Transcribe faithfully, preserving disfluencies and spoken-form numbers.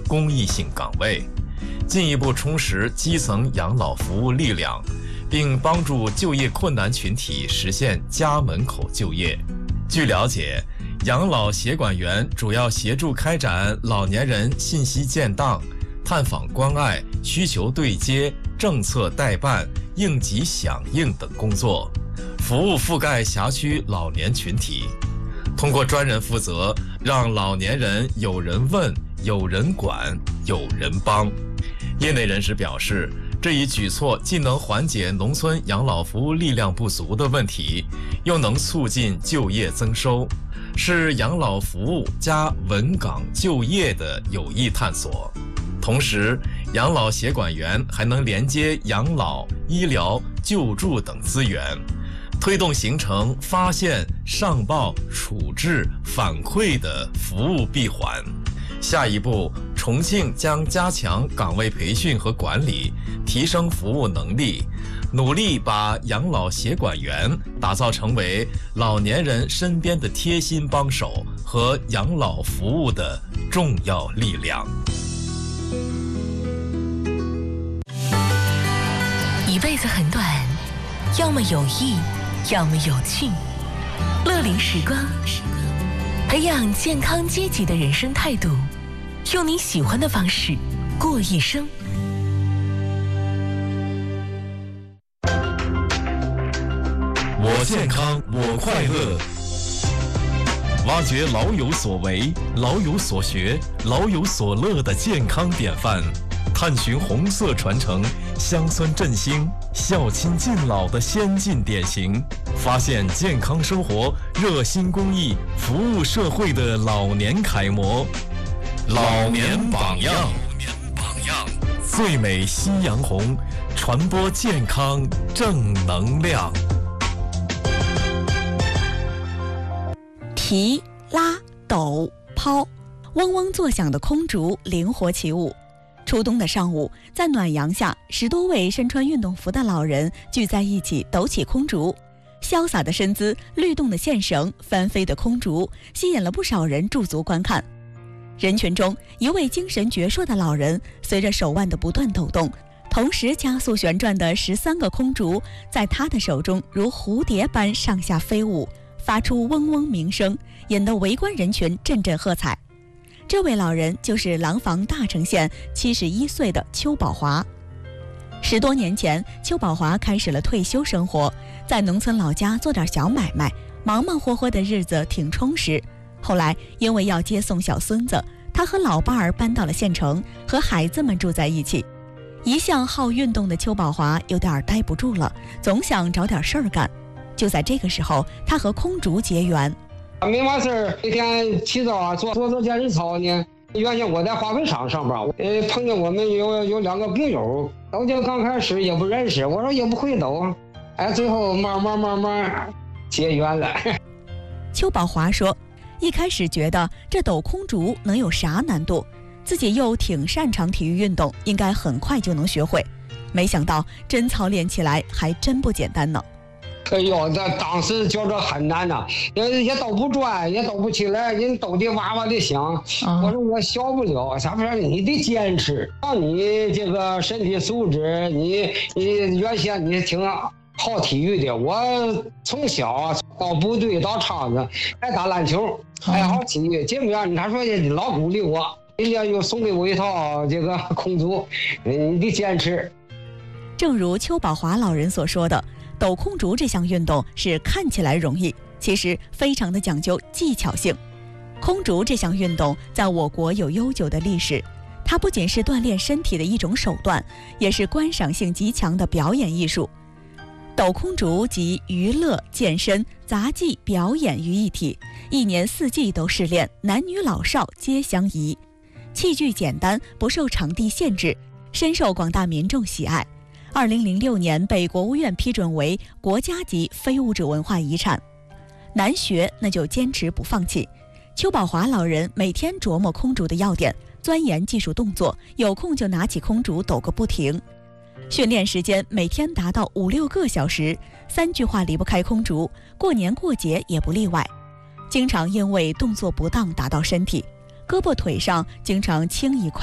公益性岗位，进一步充实基层养老服务力量，并帮助就业困难群体实现家门口就业。据了解，养老协管员主要协助开展老年人信息建档、探访关爱、需求对接、政策代办、应急响应等工作，服务覆盖辖区老年群体。通过专人负责，让老年人有人问、有人管、有人帮。业内人士表示，这一举措既能缓解农村养老服务力量不足的问题，又能促进就业增收，是养老服务加稳岗就业的有益探索。同时，养老协管员还能连接养老、医疗、救助等资源，推动形成发现、上报、处置、反馈的服务闭环。下一步，重庆将加强岗位培训和管理，提升服务能力，努力把养老协管员打造成为老年人身边的贴心帮手和养老服务的重要力量。 一辈子很短，要么有益，要么有趣。乐龄时光，培养健康积极的人生态度，用你喜欢的方式过一生。 我健康，我快乐。挖掘老有所为、老有所学、老有所乐的健康典范，探寻红色传承、乡村振兴、孝亲敬老的先进典型，发现健康生活、热心公益、服务社会的老年楷模。老年榜样，最美夕阳红，传播健康正能量。 提、拉、抖、抛，嗡嗡作响的空竹灵活起舞。初冬的上午，在暖阳下，十多位身穿运动服的老人聚在一起抖起空竹，潇洒的身姿、律动的线绳、翻飞的空竹，吸引了不少人驻足观看。人群中，一位精神矍铄的老人，随着手腕的不断抖动，同时加速旋转的十三个空竹，在他的手中如蝴蝶般上下飞舞，发出嗡嗡鸣声，引得围观人群阵阵喝彩。这位老人就是廊坊大城县七十一岁的邱宝华。十多年前，邱宝华开始了退休生活，在农村老家做点小买卖，忙忙活活的日子挺充实。后来因为要接送小孙子，他和老伴儿搬到了县城，和孩子们住在一起。一向好运动的邱宝华有点待不住了，总想找点事儿干。就在这个时候，他和空竹结缘。 没嘛事儿，每天起早啊，做做做健身操呢。原先我在化肥厂上班，呃，碰见我们有有两个工友，抖就刚开始也不认识，我说也不会抖，哎，最后慢慢慢慢结缘了。 邱宝华说，一开始觉得这抖空竹能有啥难度，自己又挺擅长体育运动，应该很快就能学会。没想到真操练起来还真不简单呢。 哎呦，那当时觉着很难呐，也也抖不转，也抖不起来，人抖的哇哇的响。嗯、我说我学不了，啥不是？你得坚持，让你这个身体素质，你你原先你挺好体育的，我从小啊到部队到厂子，爱打篮球，爱好体育，这么样他说老鼓励我，人家又送给我一套这个空竹，你得坚持。 正如邱宝华老人所说的，抖空竹这项运动是看起来容易，其实非常的讲究技巧性。空竹这项运动在我国有悠久的历史，它不仅是锻炼身体的一种手段，也是观赏性极强的表演艺术。抖空竹集娱乐、健身、杂技、表演于一体，一年四季都试练，男女老少皆相宜。器具简单，不受场地限制，深受广大民众喜爱。二零零六年被国务院批准为国家级非物质文化遗产。难学那就坚持不放弃。邱宝华老人每天琢磨空竹的要点，钻研技术动作，有空就拿起空竹抖个不停。训练时间每天达到五六个小时，三句话离不开空竹，过年过节也不例外。经常因为动作不当打到身体，胳膊腿上经常青一块